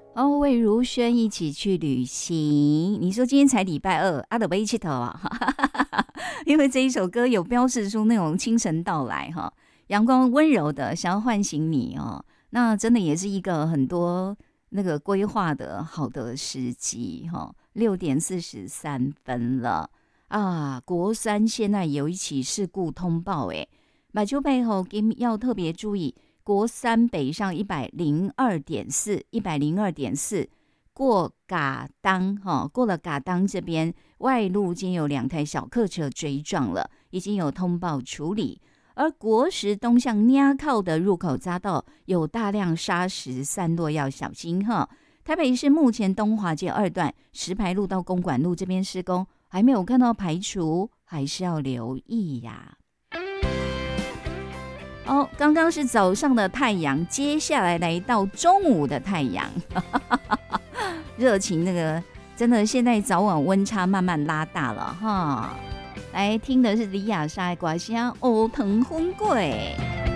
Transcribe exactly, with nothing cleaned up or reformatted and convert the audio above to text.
哦，魏如萱一起去旅行。你说今天才礼拜二，阿德贝一起头啊，因为这一首歌有标示出那种清晨到来哈，阳光温柔的，想要唤醒你哦。那真的也是一个很多那个规划的好的时机哈。六点四十三分了啊！国三现在有一起事故通报，哎，马丘背后要特别注意。国三北上一百零二点四，一百零二点四，过嘎当哈、哦，过了嘎当这边外路间有两台小客车追撞了，已经有通报处理。而国十东向捏靠的入口匝道有大量砂石散落，要小心哈。台北市目前东华街二段石牌路到公馆路这边施工，还没有看到排除，还是要留意呀。哦，刚刚是早上的太阳，接下来来到中午的太阳，热情那个真的，现在早晚温差慢慢拉大了哈。来听的是李雅莎的歌声《欧藤昏鬼》。